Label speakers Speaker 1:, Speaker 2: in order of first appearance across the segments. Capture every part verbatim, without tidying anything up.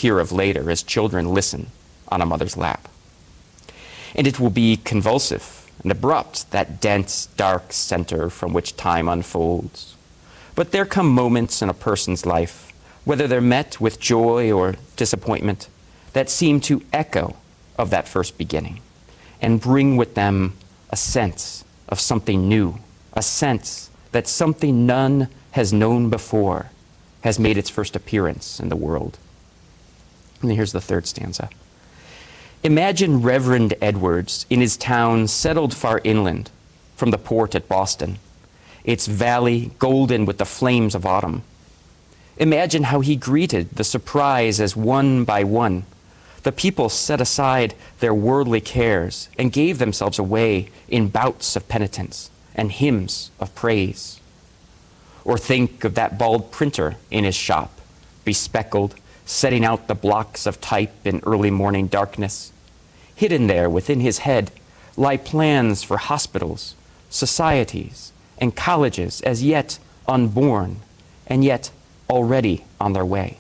Speaker 1: hear of later as children listen on a mother's lap. And it will be convulsive and abrupt, that dense, dark center from which time unfolds. But there come moments in a person's life, whether they're met with joy or disappointment, that seem to echo of that first beginning and bring with them a sense of something new, a sense that something none has known before has made its first appearance in the world. And here's the third stanza. Imagine Reverend Edwards in his town settled far inland from the port at Boston, its valley golden with the flames of autumn. Imagine how he greeted the surprise as one by one the people set aside their worldly cares and gave themselves away in bouts of penitence and hymns of praise. Or think of that bald printer in his shop, bespeckled, setting out the blocks of type in early morning darkness. Hidden there within his head lie plans for hospitals, societies, and colleges as yet unborn, and yet already on their way.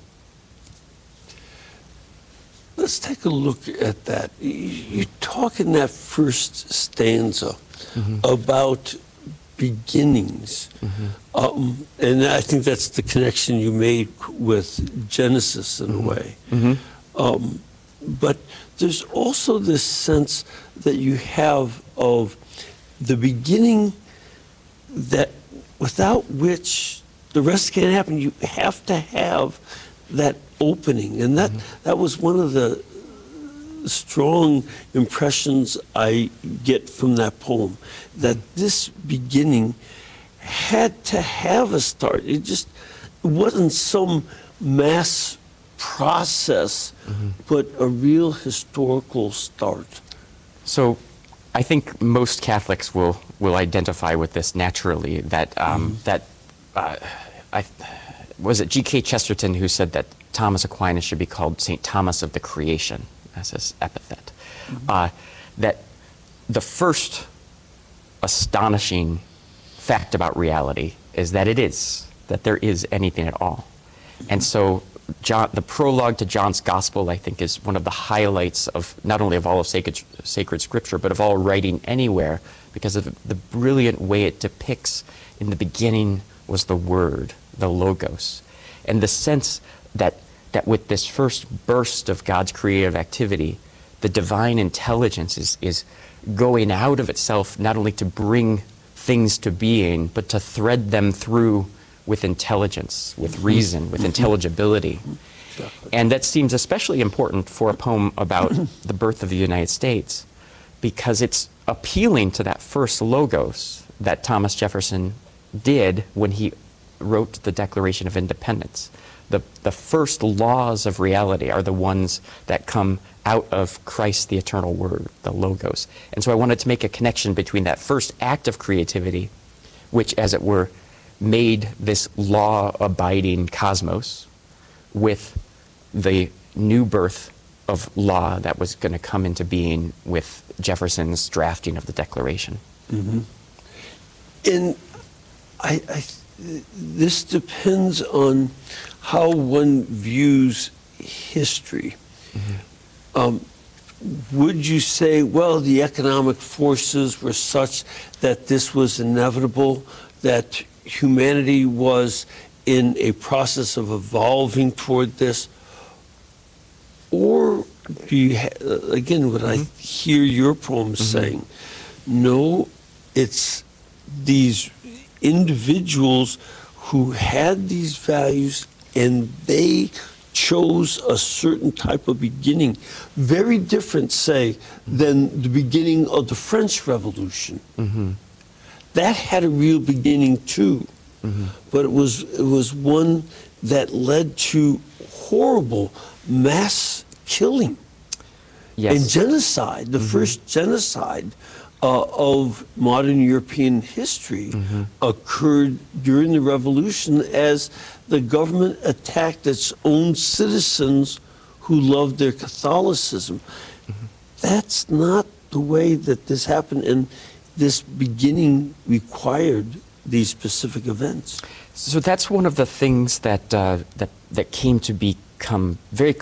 Speaker 2: Let's take a look at that. You talk in that first stanza mm-hmm. about beginnings. Mm-hmm. Um, and I think that's the connection you made with Genesis in mm-hmm. a way. Mm-hmm. Um, but there's also this sense that you have of the beginning that without which the rest can't happen. You have to have that opening. And that, mm-hmm. that was one of the strong impressions I get from that poem, that this beginning had to have a start. It just it wasn't some mass process, mm-hmm. but a real historical start.
Speaker 1: So I think most Catholics will, will identify with this naturally, that, um, mm-hmm. that uh, I, was it G K Chesterton who said that Thomas Aquinas should be called Saint Thomas of the Creation, as his epithet. Mm-hmm. uh, that the first astonishing fact about reality is that it is, that there is anything at all. Mm-hmm. And so John, the prologue to John's Gospel, I think, is one of the highlights of not only of all of sacred, sacred scripture, but of all writing anywhere, because of the brilliant way it depicts in the beginning was the Word, the Logos, and the sense that that with this first burst of God's creative activity, the divine intelligence is, is going out of itself not only to bring things to being, but to thread them through with intelligence, with reason, with intelligibility. And that seems especially important for a poem about the birth of the United States, because it's appealing to that first logos that Thomas Jefferson did when he wrote the Declaration of Independence. The, the first laws of reality are the ones that come out of Christ, the eternal Word, the Logos. And so I wanted to make a connection between that first act of creativity, which, as it were, made this law-abiding cosmos, with the new birth of law that was going to come into being with Jefferson's drafting of the Declaration.
Speaker 2: Mm-hmm. And I, I, this depends on how one views history. Mm-hmm. Um, would you say, well, the economic forces were such that this was inevitable, that humanity was in a process of evolving toward this? Or do you, ha- again, what mm-hmm. I hear your poem mm-hmm. saying, no, it's these individuals who had these values and they chose a certain type of beginning, very different, say, than the beginning of the French Revolution. Mm-hmm. That had a real beginning too, mm-hmm. but it was it was one that led to horrible mass killing
Speaker 1: yes.
Speaker 2: and genocide, the mm-hmm. first genocide uh, of modern European history mm-hmm. occurred during the Revolution as the government attacked its own citizens who loved their Catholicism. Mm-hmm. That's not the way that this happened, and this beginning required these specific events.
Speaker 1: So that's one of the things that uh, that that came to become very